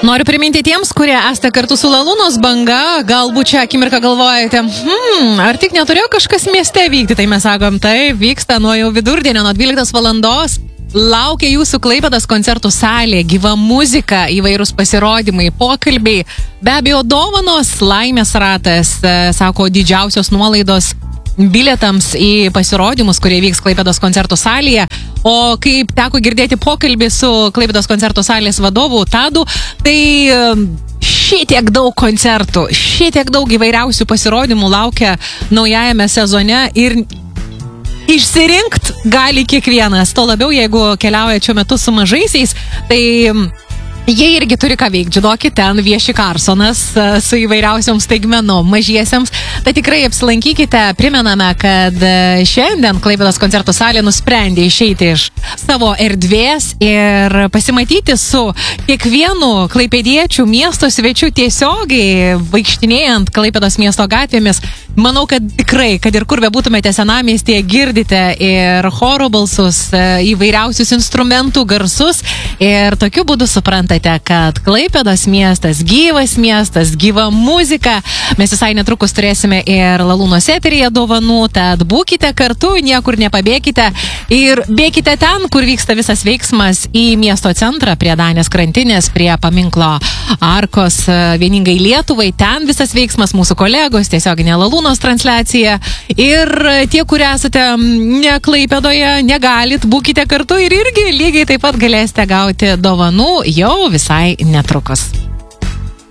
Noriu priminti tiems, kurie esate kartu su Lalūnos banga, galbūt čia akimirką galvojate, ar tik neturėjo kažkas mieste vykti, tai mes sakom, tai vyksta nuo jau vidurdienio, nuo 12 valandos. Laukia jūsų Klaipėdos koncertų salė, gyva muzika, įvairūs pasirodymai, pokalbiai, be abejo dovanos, laimės ratas, sako, didžiausios nuolaidos bilietams į pasirodymus, kurie vyks Klaipėdos koncertų salėje. O kaip teko girdėti pokalbį su Klaipėdos koncertų salės vadovu Tadu, tai šitiek daug koncertų, šitiek daug įvairiausių pasirodymų laukia naujajame sezone ir išsirinkt gali kiekvienas. To labiau, jeigu keliauja šiuo metu su mažaisiais, tai jie irgi turi ką veikti. Žinokit, ten vieši Karsonas su įvairiausiom staigmenom mažiesiams. Tai tikrai apsilankykite. Primename, kad šiandien Klaipėdos koncertų salė nusprendė išeiti iš savo erdvės ir pasimatyti su kiekvienu klaipėdiečių miesto svečiu tiesiogiai vaikštinėjant Klaipėdos miesto gatvėmis. Manau, kad tikrai, kad ir kur bebūtumėte senamiestyje, girdite ir choro balsus, įvairiausius instrumentų garsus ir tokiu būdu suprantate, kad Klaipėdos miestas, gyva muzika. Mes visai netrukus turėsime ir Lalūnos eteryje dovanų, tad būkite kartu, niekur nepabėkite ir bėkite ten, kur vyksta visas veiksmas, į miesto centrą, prie Danės krantinės, prie paminklo Arkos vieningai Lietuvai. Ten visas veiksmas, mūsų kolegos, tiesioginė Lalūnos transliacija. Ir tie, kurie esate ne Klaipėdoje, negalit, būkite kartu ir irgi lygiai taip pat galėsite gauti dovanų jau visai netrukus.